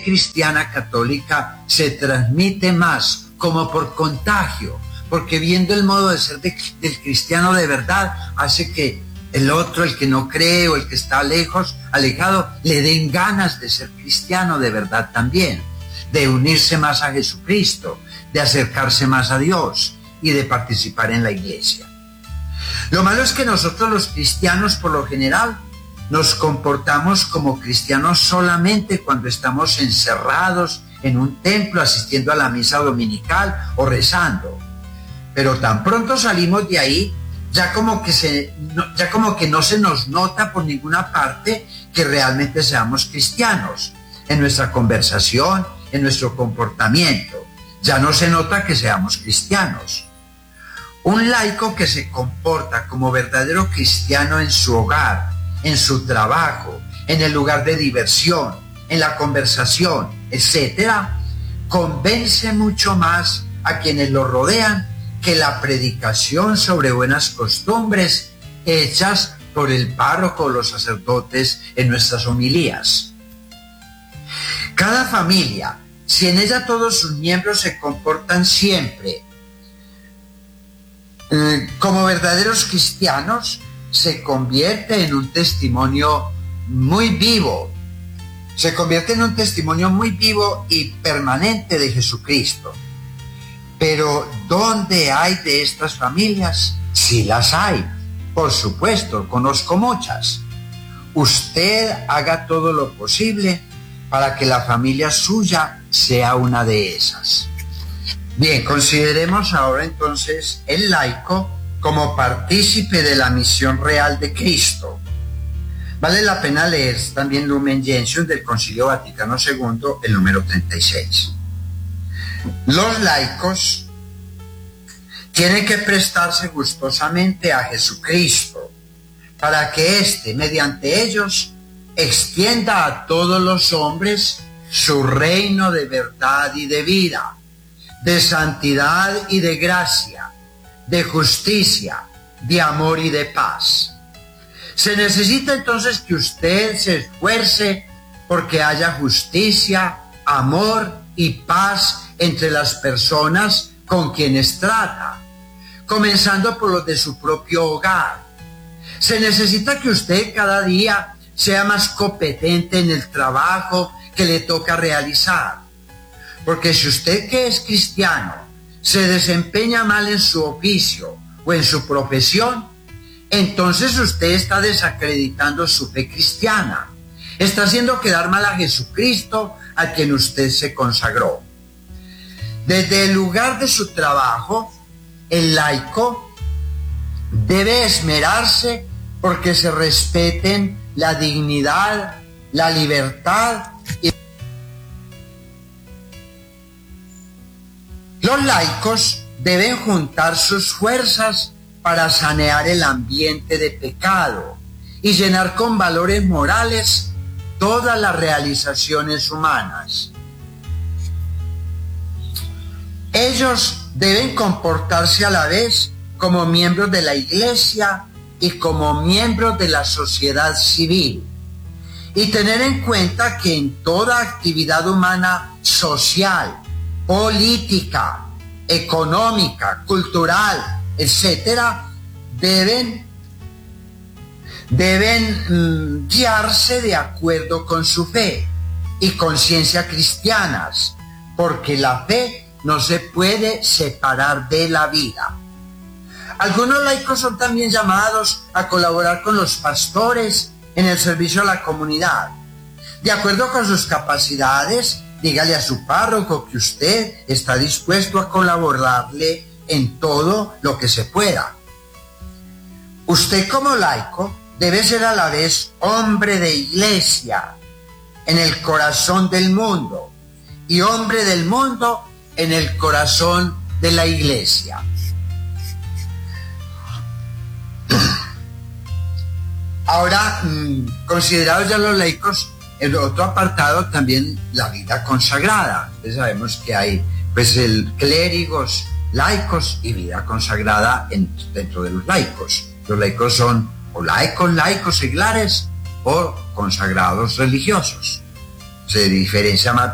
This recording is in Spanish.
cristiana católica se transmite más como por contagio, porque viendo el modo de ser del cristiano de verdad hace que el otro, el que no cree o el que está alejado, le den ganas de ser cristiano de verdad también, de unirse más a Jesucristo, de acercarse más a Dios y de participar en la iglesia. Lo malo es que nosotros los cristianos, por lo general, nos comportamos como cristianos solamente cuando estamos encerrados en un templo asistiendo a la misa dominical o rezando. Pero tan pronto salimos de ahí, ya como que no se nos nota por ninguna parte que realmente seamos cristianos. En nuestra conversación, en nuestro comportamiento, ya no se nota que seamos cristianos. Un laico que se comporta como verdadero cristiano en su hogar, en su trabajo, en el lugar de diversión, en la conversación, etcétera, convence mucho más a quienes lo rodean que la predicación sobre buenas costumbres hechas por el párroco o los sacerdotes en nuestras homilías. Cada familia, si en ella todos sus miembros se comportan siempre como verdaderos cristianos, se convierte en un testimonio muy vivo. Se convierte en un testimonio muy vivo y permanente de Jesucristo. Pero ¿dónde hay de estas familias? Sí las hay, por supuesto, conozco muchas. Usted haga todo lo posible para que la familia suya sea una de esas. Bien, consideremos ahora entonces el laico como partícipe de la misión real de Cristo. Vale la pena leer también Lumen Gentium del Concilio Vaticano II, el número 36. Los laicos tienen que prestarse gustosamente a Jesucristo para que éste, mediante ellos, extienda a todos los hombres su reino de verdad y de vida, de santidad y de gracia, de justicia, de amor y de paz. Se necesita entonces que usted se esfuerce porque haya justicia, amor y paz entre las personas con quienes trata, comenzando por los de su propio hogar. Se necesita que usted cada día sea más competente en el trabajo que le toca realizar, porque si usted, que es cristiano, se desempeña mal en su oficio o en su profesión, entonces usted está desacreditando su fe cristiana, está haciendo quedar mal a Jesucristo, a quien usted se consagró. Desde el lugar de su trabajo, el laico debe esmerarse porque se respeten la dignidad, la libertad y... Los laicos deben juntar sus fuerzas para sanear el ambiente de pecado y llenar con valores morales todas las realizaciones humanas. Ellos deben comportarse a la vez como miembros de la Iglesia y como miembros de la sociedad civil, y tener en cuenta que en toda actividad humana social, política, económica, cultural, etcétera, deben guiarse de acuerdo con su fe y conciencia cristianas, porque la fe no se puede separar de la vida. Algunos laicos son también llamados a colaborar con los pastores en el servicio a la comunidad. De acuerdo con sus capacidades, dígale a su párroco que usted está dispuesto a colaborarle en todo lo que se pueda. Usted como laico debe ser a la vez hombre de iglesia en el corazón del mundo y hombre del mundo en el corazón de la iglesia. Ahora, considerados ya los laicos, el otro apartado también la vida consagrada. Entonces sabemos que hay el clérigos, laicos y vida consagrada dentro de los laicos. Los laicos son o laicos seglares o consagrados religiosos. Se diferencia más